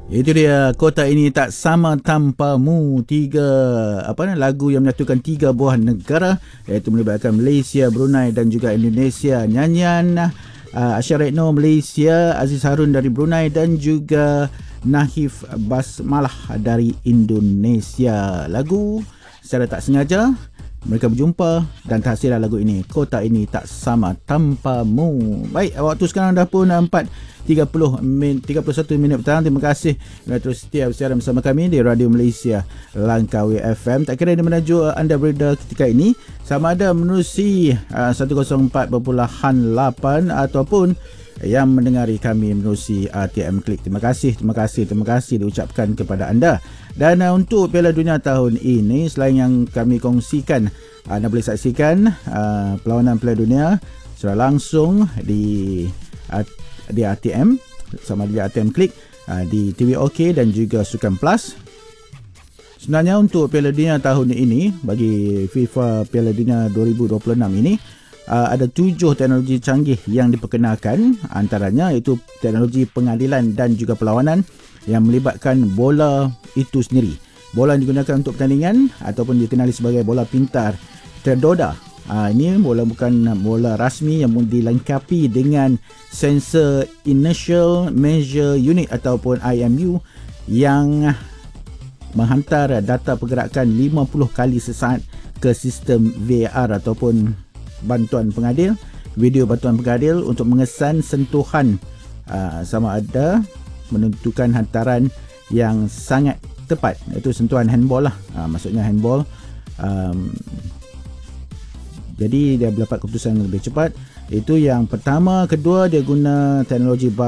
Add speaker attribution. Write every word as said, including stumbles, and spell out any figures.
Speaker 1: Itu dia, Kota Ini Tak Sama Tanpamu. Tiga apa ni lagu yang menyatukan tiga buah negara, iaitu melibatkan Malaysia, Brunei dan juga Indonesia. Nyanyian uh, Asyar Retno Malaysia, Aziz Harun dari Brunei dan juga Nahif Basmalah dari Indonesia. Lagu secara tak sengaja mereka berjumpa dan terhasillah lagu ini, Kota Ini Tak Sama Tanpamu. Baik, waktu sekarang dah pun empat tiga puluh tiga puluh satu minit petang. Terima kasih kerana terus setia bersiaran bersama kami di Radio Malaysia Langkawi F M. Tak kira di mana jua anda berada ketika ini, sama ada menerusi uh, seratus empat perpuluhan lapan ataupun yang mendengari kami menerusi R T M Klik. Terima kasih, terima kasih, terima kasih diucapkan kepada anda. Dan uh, untuk Piala Dunia tahun ini, selain yang kami kongsikan, anda boleh saksikan uh, perlawanan Piala Dunia secara langsung di uh, di R T M, sama di R T M Klik, uh, di T V OK dan juga Sukan Plus. Sebenarnya untuk Piala Dunia tahun ini, bagi FIFA Piala Dunia dua ribu dua puluh enam ini, uh, ada tujuh teknologi canggih yang diperkenalkan. Antaranya iaitu teknologi pengadilan dan juga perlawanan yang melibatkan bola itu sendiri. Bola yang digunakan untuk pertandingan ataupun dikenali sebagai bola pintar terdoda. Ha, ini bola bukan bola rasmi yang dilengkapi dengan sensor Inertial Measure Unit ataupun I M U yang menghantar data pergerakan lima puluh kali sesaat ke sistem V A R ataupun bantuan pengadil, video bantuan pengadil untuk mengesan sentuhan uh, sama ada menentukan hantaran yang sangat tepat, iaitu sentuhan handball lah, uh, maksudnya handball. Um, Jadi dia dapat keputusan lebih cepat. Itu yang pertama. Kedua, dia guna teknologi